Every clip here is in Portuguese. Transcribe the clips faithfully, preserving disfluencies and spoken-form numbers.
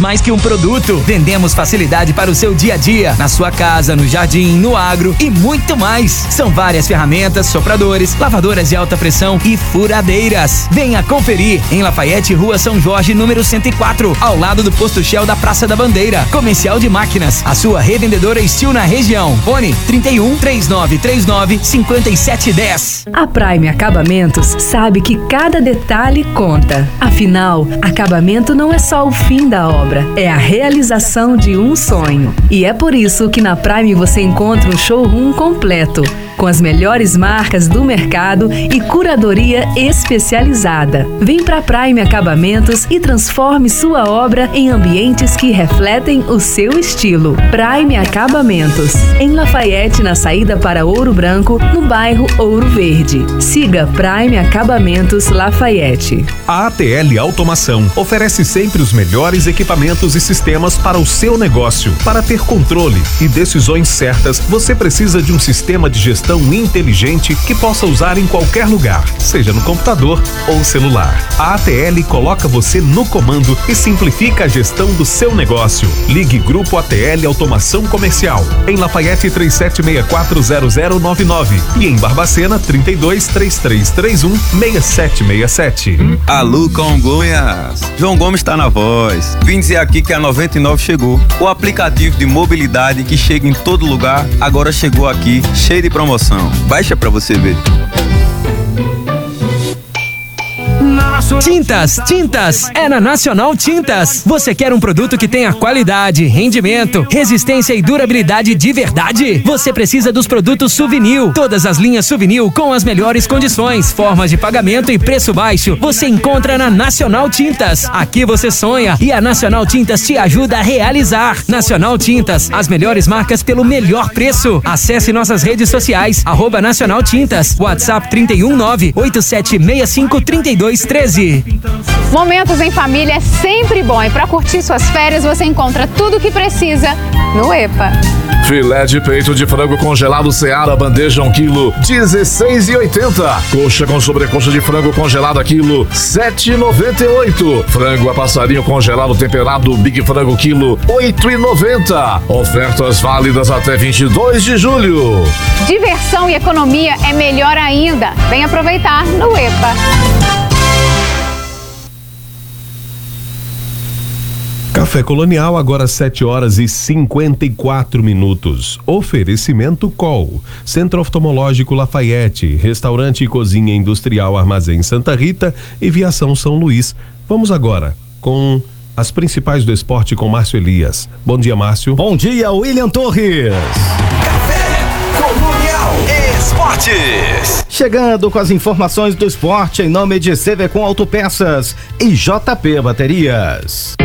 mais que um produto. Vendemos facilidade para o seu dia a dia, na sua casa, no jardim, no agro e muito mais. São várias ferramentas, sopradores, lavadoras de alta pressão e furadeiras. Venha conferir em Lafayette, Rua São Jorge, número cento e quatro, ao lado do posto Shell da Praça da Bandeira. Comercial de Máquinas, a sua revendedora Steel na região. Fone trinta e um, três nove três nove, cinco sete um zero. A Prime Acabamentos sabe que cada detalhe conta. Afinal, acabamento não é só o fim da obra, é a realização de um sonho. E é por isso que na Prime você encontra um showroom completo, com as melhores marcas do mercado e curadoria especializada. Vem pra Prime Acabamentos e transforme sua obra em ambientes que refletem o seu estilo. Prime Acabamentos, em Lafayette, na saída para Ouro Branco, no bairro Ouro Verde. Siga Prime Acabamentos Lafayette. A A T L Automação oferece sempre os melhores equipamentos e sistemas para o seu negócio. Para ter controle e decisões certas, você precisa de um sistema de gestão inteligente que possa usar em qualquer lugar, seja no computador ou celular. A A T L coloca você no comando e simplifica a gestão do seu negócio. Ligue Grupo A T L Automação Comercial, em Lafayette três sete seis quatro zero zero nove nove e em Barbacena trinta e dois, três três três um, seis sete seis sete. Alô, Congonhas! João Gomes está na voz. Vim dizer aqui que a noventa e nove chegou. O aplicativo de mobilidade que chega em todo lugar, agora chegou aqui, cheio de promoção. Baixa pra você ver. Tintas, tintas, é na Nacional Tintas. Você quer um produto que tenha qualidade, rendimento, resistência e durabilidade de verdade? Você precisa dos produtos Suvinil. Todas as linhas Suvinil com as melhores condições, formas de pagamento e preço baixo. Você encontra na Nacional Tintas. Aqui você sonha e a Nacional Tintas te ajuda a realizar. Nacional Tintas, as melhores marcas pelo melhor preço. Acesse nossas redes sociais, arroba Nacional Tintas, WhatsApp trinta e um, nove oito sete seis cinco, três dois um três. Momentos em família é sempre bom e para curtir suas férias você encontra tudo o que precisa no EPA. Filé de peito de frango congelado Seara, bandeja um quilo, dezesseis reais e oitenta centavos. Coxa com sobrecoxa de frango congelada quilo, sete reais e noventa e oito centavos. Frango a passarinho congelado temperado Big Frango quilo, oito reais e noventa centavos. Ofertas válidas até vinte e dois de julho. Diversão e economia é melhor ainda. Vem aproveitar no EPA. Café Colonial, agora sete horas e cinquenta e quatro minutos. Oferecimento Col, Centro Oftalmológico Lafayette, Restaurante e Cozinha Industrial Armazém Santa Rita e Viação São Luís. Vamos agora com as principais do esporte com Márcio Elias. Bom dia, Márcio. Bom dia, William Torres. Café Colonial Esportes. Chegando com as informações do esporte em nome de C V Com Autopeças e J P Baterias.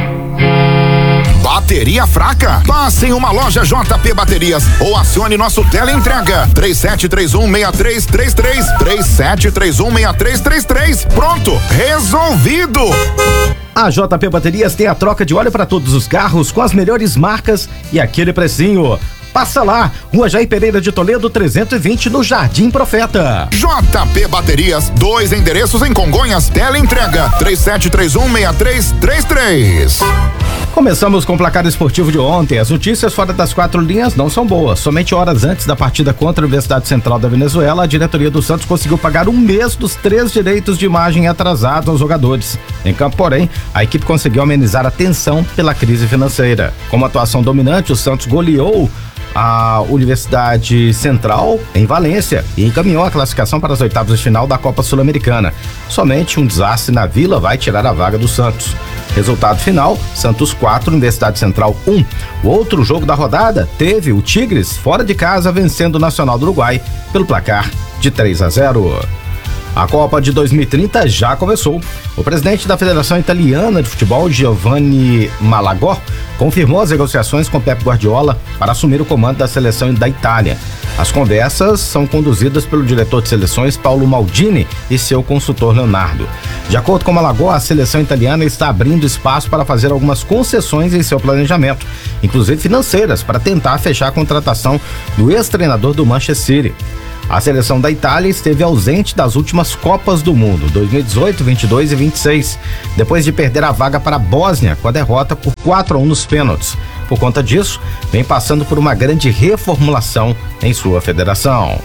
Bateria fraca? Passe em uma loja J P Baterias ou acione nosso teleentrega três sete três um, seis três três três, três sete três um, seis três três três. Pronto, resolvido! A J P Baterias tem a troca de óleo para todos os carros com as melhores marcas e aquele precinho. Passa lá, Rua Jair Pereira de Toledo, trezentos e vinte, no Jardim Profeta. J P Baterias, dois endereços em Congonhas, teleentrega três sete três um, seis três três três. Começamos com o placar esportivo de ontem. As notícias fora das quatro linhas não são boas. Somente horas antes da partida contra a Universidade Central da Venezuela, a diretoria do Santos conseguiu pagar um mês dos três direitos de imagem atrasados aos jogadores. Em campo, porém, a equipe conseguiu amenizar a tensão pela crise financeira. Com uma atuação dominante, o Santos goleou a Universidade Central em Valência e encaminhou a classificação para as oitavas de final da Copa Sul-Americana. Somente um desastre na Vila vai tirar a vaga do Santos. Resultado final, Santos quatro, Universidade Central um. O outro jogo da rodada teve o Tigres fora de casa vencendo o Nacional do Uruguai pelo placar de três a zero. A Copa de dois mil e trinta já começou. O presidente da Federação Italiana de Futebol, Giovanni Malagò, confirmou as negociações com Pep Guardiola para assumir o comando da seleção da Itália. As conversas são conduzidas pelo diretor de seleções, Paulo Maldini, e seu consultor, Leonardo. De acordo com Malagò, a seleção italiana está abrindo espaço para fazer algumas concessões em seu planejamento, inclusive financeiras, para tentar fechar a contratação do ex-treinador do Manchester City. A seleção da Itália esteve ausente das últimas Copas do Mundo, dois mil e dezoito, vinte e dois e vinte e seis, depois de perder a vaga para a Bósnia com a derrota por quatro a um nos pênaltis. Por conta disso, vem passando por uma grande reformulação em sua federação.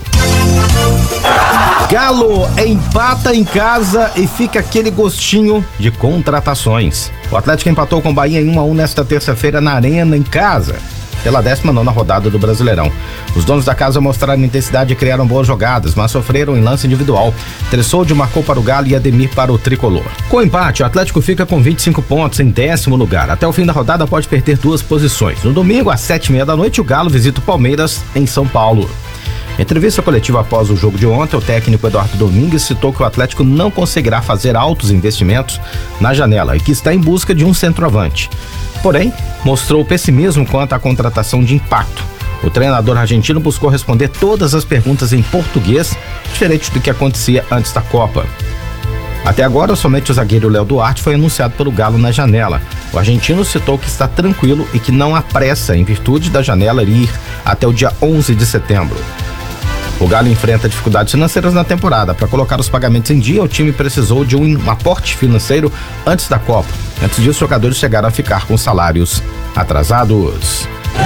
Galo empata em casa e fica aquele gostinho de contratações. O Atlético empatou com o Bahia em um a um nesta terça-feira na Arena, em casa, pela décima nona rodada do Brasileirão. Os donos da casa mostraram intensidade e criaram boas jogadas, mas sofreram em lance individual. Tressoldi marcou para o Galo e Ademir para o Tricolor. Com o empate, o Atlético fica com vinte e cinco pontos em décimo lugar. Até o fim da rodada pode perder duas posições. No domingo, às sete e meia da noite, o Galo visita o Palmeiras em São Paulo. Em entrevista coletiva após o jogo de ontem, o técnico Eduardo Domingues citou que o Atlético não conseguirá fazer altos investimentos na janela e que está em busca de um centroavante. Porém, mostrou pessimismo quanto à contratação de impacto. O treinador argentino buscou responder todas as perguntas em português, diferente do que acontecia antes da Copa. Até agora, somente o zagueiro Léo Duarte foi anunciado pelo Galo na janela. O argentino citou que está tranquilo e que não há pressa em virtude da janela ir até o dia onze de setembro. O Galo enfrenta dificuldades financeiras na temporada. Para colocar os pagamentos em dia, o time precisou de um aporte financeiro antes da Copa. Antes disso, os jogadores chegaram a ficar com salários atrasados.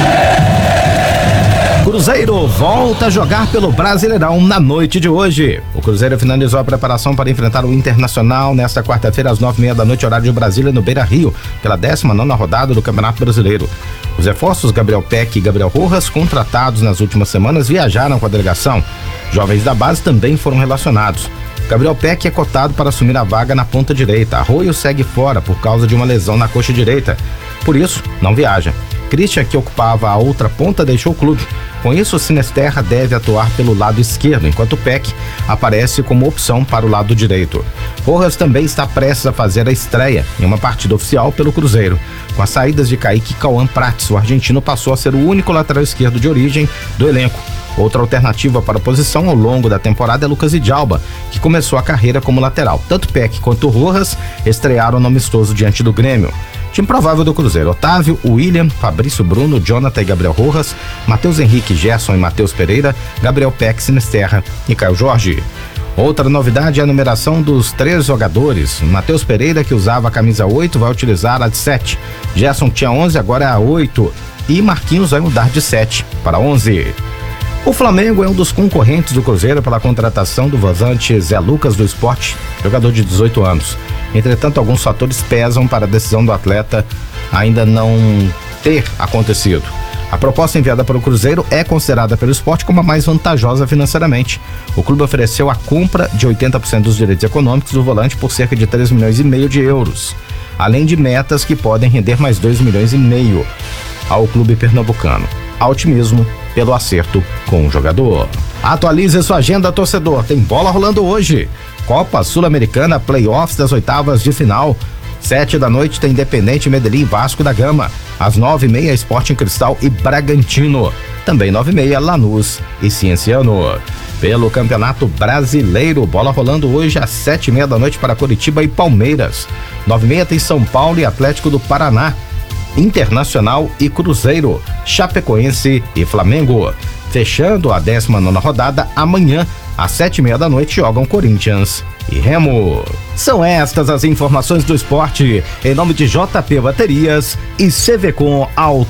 Cruzeiro volta a jogar pelo Brasileirão na noite de hoje. O Cruzeiro finalizou a preparação para enfrentar o Internacional nesta quarta-feira às nove e meia da noite, horário de Brasília, no Beira-Rio, pela décima nona rodada do Campeonato Brasileiro. Os reforços Gabriel Peck e Gabriel Rojas, contratados nas últimas semanas, viajaram com a delegação. Jovens da base também foram relacionados. Gabriel Peck é cotado para assumir a vaga na ponta direita. Arroio segue fora por causa de uma lesão na coxa direita. Por isso, não viaja. Christian, que ocupava a outra ponta, deixou o clube. Com isso, o Sinisterra deve atuar pelo lado esquerdo, enquanto Peck aparece como opção para o lado direito. Rojas também está prestes a fazer a estreia em uma partida oficial pelo Cruzeiro. Com as saídas de Kaique e Cauã Prates, o argentino passou a ser o único lateral esquerdo de origem do elenco. Outra alternativa para a posição ao longo da temporada é Lucas Idjalba, que começou a carreira como lateral. Tanto Peck quanto Rojas estrearam no amistoso diante do Grêmio. Time provável do Cruzeiro: Otávio, William, Fabrício Bruno, Jonathan e Gabriel Rojas, Matheus Henrique, Gerson e Matheus Pereira, Gabriel Peck, Sinisterra e Caio Jorge. Outra novidade é a numeração dos três jogadores. Matheus Pereira, que usava a camisa oito, vai utilizar a de sete. Gerson tinha onze, agora é a oito. E Marquinhos vai mudar de sete para onze. O Flamengo é um dos concorrentes do Cruzeiro pela contratação do volante Zé Lucas do Sport, jogador de dezoito anos. Entretanto, alguns fatores pesam para a decisão do atleta ainda não ter acontecido. A proposta enviada para o Cruzeiro é considerada pelo Sport como a mais vantajosa financeiramente. O clube ofereceu a compra de oitenta por cento dos direitos econômicos do volante por cerca de três milhões e meio de euros, além de metas que podem render mais dois milhões e meio ao clube pernambucano. Há otimismo pelo acerto com o jogador. Atualize sua agenda, torcedor. Tem bola rolando hoje. Copa Sul-Americana, playoffs das oitavas de final. Sete da noite tem Independente Medellín e Vasco da Gama. Às nove e meia, Sporting Cristal e Bragantino. Também nove e meia, Lanús e Cienciano. Pelo Campeonato Brasileiro, bola rolando hoje às sete e meia da noite para Coritiba e Palmeiras. Nove e meia tem São Paulo e Atlético do Paraná. Internacional e Cruzeiro, Chapecoense e Flamengo. Fechando a décima nona rodada, amanhã, às sete e meia da noite, jogam Corinthians e Remo. São estas as informações do esporte, em nome de J P Baterias e Sevecom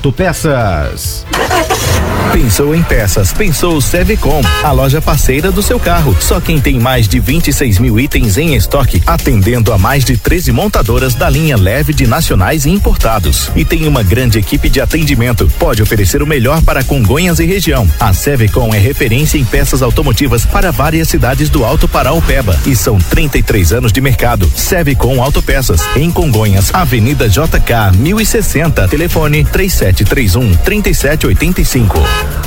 Autopeças. Pensou em peças, pensou Sevecom, a loja parceira do seu carro. Só quem tem mais de vinte e seis mil itens em estoque, atendendo a mais de treze montadoras da linha leve de nacionais e importados. E tem uma grande equipe de atendimento. Pode oferecer o melhor para Congonhas e região. A Sevecom é referência em peças automotivas para várias cidades do Alto Paraupeba. E são trinta e três anos de mercado. Sevecom Autopeças, em Congonhas, Avenida J K mil e sessenta. Telefone três sete três um, três sete oito cinco.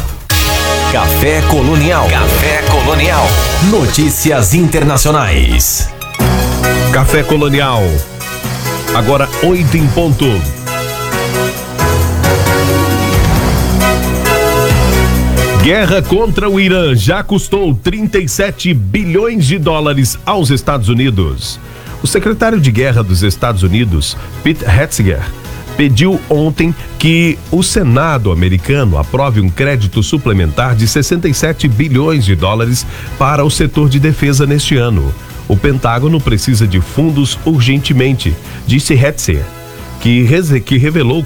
Café Colonial. Café Colonial. Notícias internacionais. Café Colonial. Agora oito em ponto. Guerra contra o Irã já custou trinta e sete bilhões de dólares aos Estados Unidos. O secretário de Guerra dos Estados Unidos, Pete Hegseth, pediu ontem que o Senado americano aprove um crédito suplementar de sessenta e sete bilhões de dólares para o setor de defesa neste ano. O Pentágono precisa de fundos urgentemente, disse Hetzer, que, que revelou